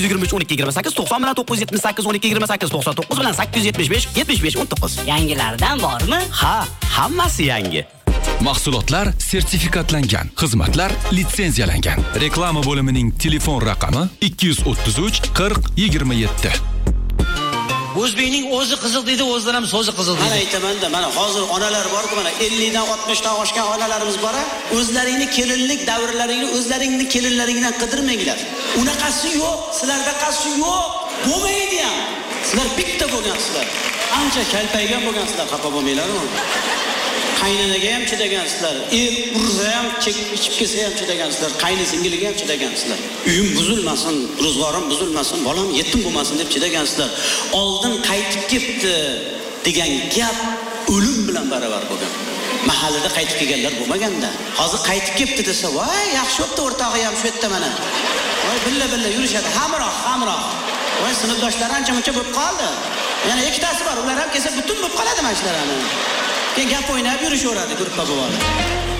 123 12 28 90 bilan 978 12 28 99 bilan 875 75 19. Yangilardan bormi? Ha, hammasi yangi. Mahsulotlar sertifikatlangan, xizmatlar litsenziyalangan. Reklama bo'limining telefon raqami 233 40 27. O'zbekning o'zi qiziq deydi, o'zidan ham so'zi qiziq deydi. Mana aytaman-da, mana hozir onalar bor-ku, mana 50 dan 60 dan oshgan onalarimiz bor. O'zlaringni kelinlik davrlaringni o'zlaringni kelinlaringdan qidirmanglar. Unaqasi yo'q, sizlarda qasi yo'q. Bo'lmaydi ham. Sizlar bitta bo'lgansizlar. Ancha kalpaygan bo'lgansizlar, xafa bo'lmanglarmi? Qaynanaga ham chidagansizlar. Ursa ham, ichib kelsa ham chidagansizlar. Qayni singiliga ham chidagansizlar. Uyim buzilmasin, ro'zg'orim buzilmasin, bolam yetim bo'lmasin deb chidagansizlar. Oldin qaytib ketdi degan gap o'lim bilan baravar bo'lgan. Mahallada qaytib kelganlar bo'lmaganda. Hozir qaytib ketdi desa, voy, yaxshi o'tdi o'rtog'i ham shu yerda mana. Voy, billa yurishadi, hamroh. Voy, sinfdoshlar ancha-muncha bo'lib qoldi. Yana ikkitasi bor, ular ham kelsa butun bo'lib qoladi mana shularni. Keyin gap o'ynab yurishaveradi, gruppa bo'ladi.